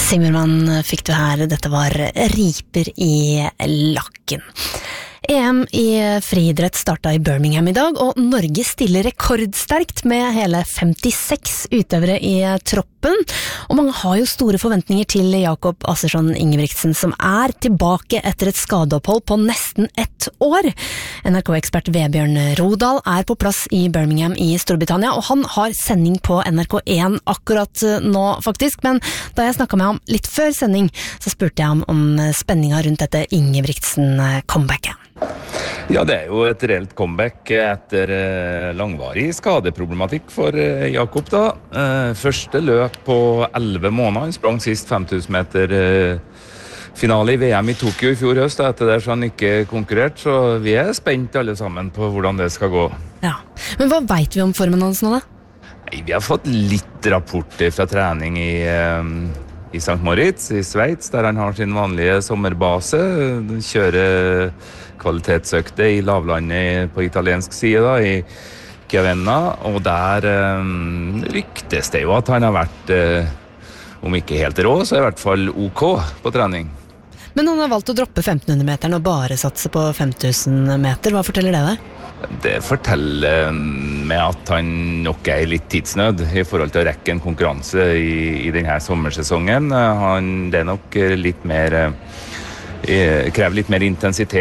Zimmermann fikk du her, dette var riper i lakken. EM i friidrett startet i Birmingham i dag, og Norge stiller rekordsterkt med hele 56 utøvere i troppen. Og mange har jo store forventninger til Jakob Assersson Ingebrigtsen, som er tilbake etter et skadeopphold på nesten 1 år. NRK-ekspert Vebjørn Rodal er på plass i Birmingham i Storbritannia, og han har sending på NRK1 akkurat nå faktisk. Men da jeg snakket med ham litt før sending, så spurte jeg ham om spenninga rundt dette Ingebrigtsen-comebacket. Ja, det er jo et reelt comeback etter langvarig skadeproblematikk for Jakob da. Første løp på 11 måneder. Han sprang sist 5000 meter finale i VM i Tokyo i fjor høst. Etter det så han ikke konkurrert, så vi er spent alle sammen på hvordan det skal gå. Ja, men hva vet vi om formen hans nå da? Nei, vi har fått litt rapporter fra trening i St. Moritz i Sveits, der han har sin vanlige sommerbase. Kjører kvalitetsøkte i lavlandet på italiensk side da, i Chiavenna, og der ryktes det jo at han har vært, om ikke helt rå, så i hvert fall OK på trening. Men han har valgt å droppe 1500-meteren og bare satse på 5000 meter. Hva forteller det deg? Det forteller meg at han nok er i litt tidsnød i forhold til å rekke en konkurranse i denne sommersesongen. Det er nok litt mer, krever litt mer intensitet